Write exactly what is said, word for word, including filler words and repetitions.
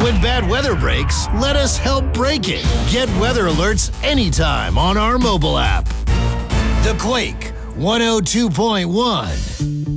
When bad weather breaks, let us help break it. Get weather alerts anytime on our mobile app. The Quake one oh two point one.